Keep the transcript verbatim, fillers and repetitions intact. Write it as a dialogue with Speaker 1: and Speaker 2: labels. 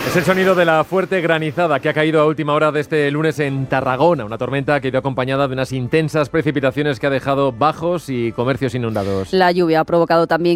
Speaker 1: Es el sonido de la fuerte granizada que ha caído a última hora de este lunes en Tarragona, una tormenta que ha ido acompañada de unas intensas precipitaciones que ha dejado bajos y comercios inundados.
Speaker 2: La lluvia ha provocado también